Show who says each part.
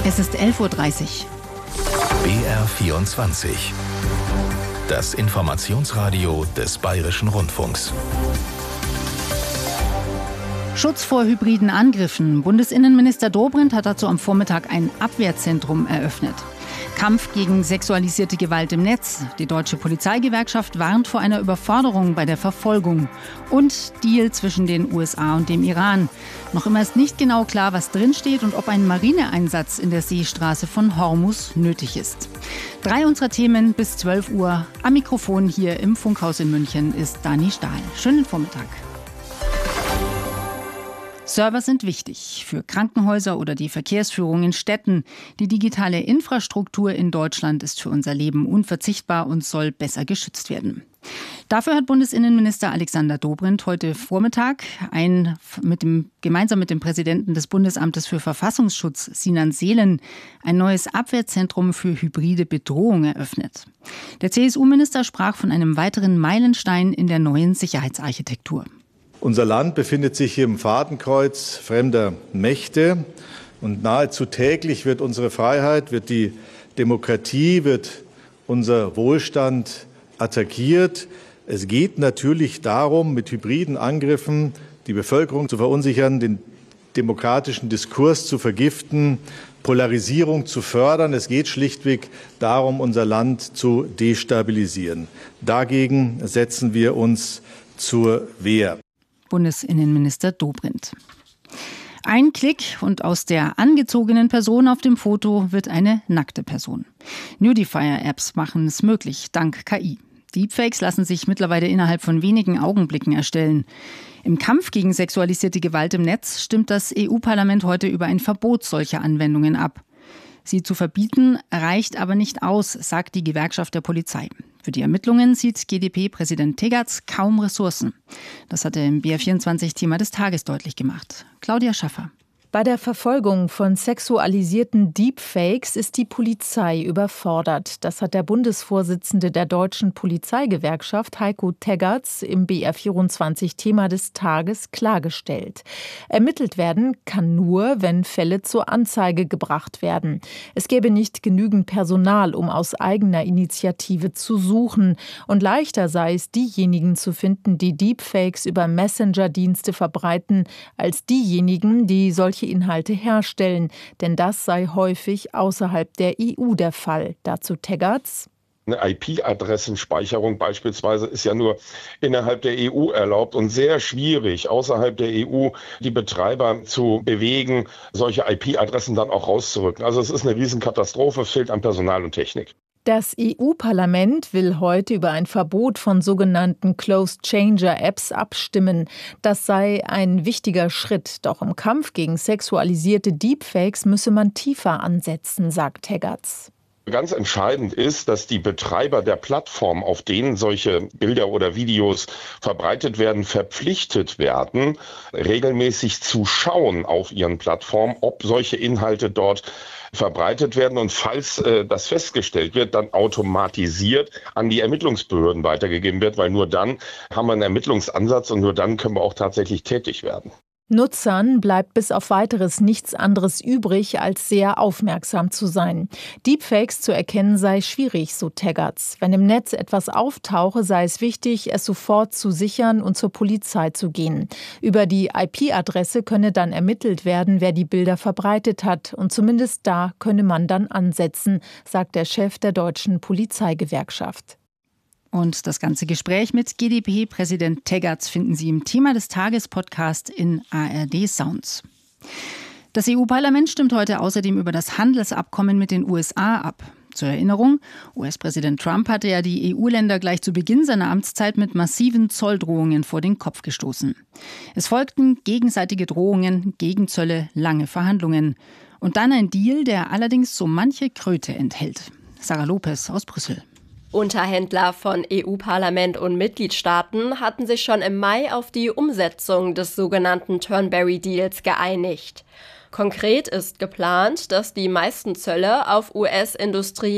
Speaker 1: Es ist 11:30 Uhr.
Speaker 2: BR24. Das Informationsradio des Bayerischen Rundfunks.
Speaker 1: Schutz vor hybriden Angriffen. Bundesinnenminister Dobrindt hat dazu am Vormittag ein Abwehrzentrum eröffnet. Kampf gegen sexualisierte Gewalt im Netz. Die deutsche Polizeigewerkschaft warnt vor einer Überforderung bei der Verfolgung. Und Deal zwischen den USA und dem Iran. Noch immer ist nicht genau klar, was drinsteht und ob ein Marineeinsatz in der Seestraße von Hormuz nötig ist. 3 unserer Themen bis 12 Uhr. Am Mikrofon hier im Funkhaus in München ist Dani Stahl. Schönen Vormittag. Server sind wichtig für Krankenhäuser oder die Verkehrsführung in Städten. Die digitale Infrastruktur in Deutschland ist für unser Leben unverzichtbar und soll besser geschützt werden. Dafür hat Bundesinnenminister Alexander Dobrindt heute Vormittag gemeinsam mit dem Präsidenten des Bundesamtes für Verfassungsschutz, Sinan Selen, ein neues Abwehrzentrum für hybride Bedrohung eröffnet. Der CSU-Minister sprach von einem weiteren Meilenstein in der neuen Sicherheitsarchitektur.
Speaker 3: Unser Land befindet sich hier im Fadenkreuz fremder Mächte und nahezu täglich wird unsere Freiheit, wird die Demokratie, wird unser Wohlstand attackiert. Es geht natürlich darum, mit hybriden Angriffen die Bevölkerung zu verunsichern, den demokratischen Diskurs zu vergiften, Polarisierung zu fördern. Es geht schlichtweg darum, unser Land zu destabilisieren. Dagegen setzen wir uns zur Wehr.
Speaker 1: Bundesinnenminister Dobrindt. Ein Klick und aus der angezogenen Person auf dem Foto wird eine nackte Person. Nudifier-Apps machen es möglich, dank KI. Deepfakes lassen sich mittlerweile innerhalb von wenigen Augenblicken erstellen. Im Kampf gegen sexualisierte Gewalt im Netz stimmt das EU-Parlament heute über ein Verbot solcher Anwendungen ab. Sie zu verbieten reicht aber nicht aus, sagt die Gewerkschaft der Polizei. Für die Ermittlungen sieht GdP-Präsident Tegatz kaum Ressourcen. Das hat er im BR24-Thema des Tages deutlich gemacht. Claudia Schaffer.
Speaker 4: Bei der Verfolgung von sexualisierten Deepfakes ist die Polizei überfordert. Das hat der Bundesvorsitzende der Deutschen Polizeigewerkschaft, Heiko Tegatz, im BR24-Thema des Tages klargestellt. Ermittelt werden kann nur, wenn Fälle zur Anzeige gebracht werden. Es gäbe nicht genügend Personal, um aus eigener Initiative zu suchen. Und leichter sei es, diejenigen zu finden, die Deepfakes über Messenger-Dienste verbreiten, als diejenigen, die solche Inhalte herstellen, denn das sei häufig außerhalb der EU der Fall. Dazu Tegatz.
Speaker 5: Eine IP-Adressenspeicherung beispielsweise ist ja nur innerhalb der EU erlaubt und sehr schwierig, außerhalb der EU die Betreiber zu bewegen, solche IP-Adressen dann auch rauszurücken. Also es ist eine Riesenkatastrophe, es fehlt an Personal und Technik.
Speaker 4: Das EU-Parlament will heute über ein Verbot von sogenannten Closed-Changer-Apps abstimmen. Das sei ein wichtiger Schritt. Doch im Kampf gegen sexualisierte Deepfakes müsse man tiefer ansetzen, sagt Tegatz.
Speaker 5: Ganz entscheidend ist, dass die Betreiber der Plattform, auf denen solche Bilder oder Videos verbreitet werden, verpflichtet werden, regelmäßig zu schauen auf ihren Plattformen, ob solche Inhalte dort verbreitet werden und falls das festgestellt wird, dann automatisiert an die Ermittlungsbehörden weitergegeben wird, weil nur dann haben wir einen Ermittlungsansatz und nur dann können wir auch tatsächlich tätig werden.
Speaker 4: Nutzern bleibt bis auf Weiteres nichts anderes übrig, als sehr aufmerksam zu sein. Deepfakes zu erkennen sei schwierig, so Tegatz. Wenn im Netz etwas auftauche, sei es wichtig, es sofort zu sichern und zur Polizei zu gehen. Über die IP-Adresse könne dann ermittelt werden, wer die Bilder verbreitet hat. Und zumindest da könne man dann ansetzen, sagt der Chef der Deutschen Polizeigewerkschaft.
Speaker 1: Und das ganze Gespräch mit GdP-Präsident Tegatz finden Sie im Thema des Tages-Podcast in ARD Sounds. Das EU-Parlament stimmt heute außerdem über das Handelsabkommen mit den USA ab. Zur Erinnerung, US-Präsident Trump hatte ja die EU-Länder gleich zu Beginn seiner Amtszeit mit massiven Zolldrohungen vor den Kopf gestoßen. Es folgten gegenseitige Drohungen, Gegenzölle, lange Verhandlungen. Und dann ein Deal, der allerdings so manche Kröte enthält. Sarah Lopez aus Brüssel.
Speaker 6: Unterhändler von EU-Parlament und Mitgliedstaaten hatten sich schon im Mai auf die Umsetzung des sogenannten Turnberry-Deals geeinigt. Konkret ist geplant, dass die meisten Zölle auf US-Industrie